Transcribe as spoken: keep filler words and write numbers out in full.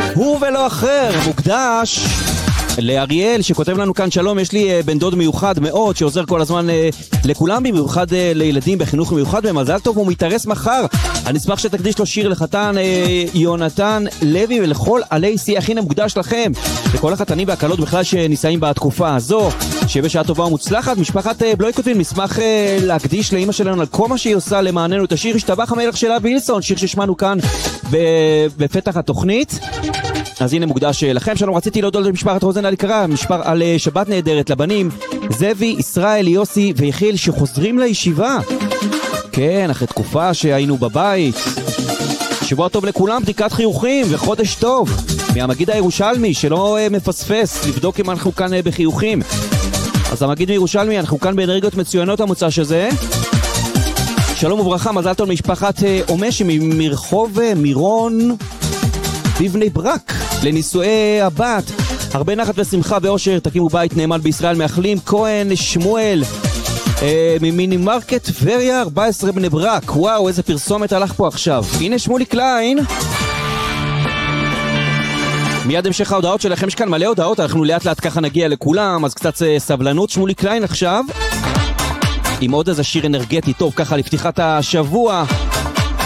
הוא ולא אחר, מוקדש לאריאל שכותב לנו כאן שלום, יש לי בן דוד מיוחד מאוד שעוזר כל הזמן לכולם, במיוחד לילדים בחינוך מיוחד, במזל טוב הוא מתארס מחר, אני אשמח שתקדיש לו שיר לחתן יונתן לוי ולכל עלי שיח. הנה מוקדש לכם, לכל החתנים והקלות בכלל שניסעים בתקופה הזו, שבשעה טובה ומוצלחת. משפחת בלויקוטין נשמח להקדיש לאמא שלנו על כל מה שהיא עושה למעננו את השיר השתבח המלך של אבי הילסון, שיר ששמענו כאן בפתח התוכנית. אז הנה מוקדש לכם. שלום, רציתי להודות למשפחת רוזן על יקרה, משפר על שבת נהדרת לבנים זאבי, ישראל, יוסי ויחיל שחוזרים לישיבה, כן, אחרי תקופה שהיינו בבית. שבוע טוב לכולם, בדיקת חיוכים וחודש טוב מהמגיד הירושלמי שלא מפספס לבדוק אם אנחנו כאן בחיוכים. אז המגיד מירושלמי, אנחנו כאן באנרגיות מצוינות המוצא שזה. שלום וברכה, מזל טוב משפחת אומש מרחוב מירון בבני ברק לנישואי הבת, הרבה נחת ושמחה ואושר, תקימו בית נאמן בישראל, מאחלים. כהן שמואל אה, ממיני מרקט טבריה ארבע עשרה בני ברק. וואו, איזה פרסומת הלך פה עכשיו. הנה שמולי קליין. מיד המשך ההודעות שלכם, יש כאן מלא הודעות, אנחנו לאט לאט ככה נגיע לכולם, אז קצת סבלנות. שמולי קליין עכשיו עם עוד איזה שיר אנרגטי טוב ככה לפתיחת השבוע.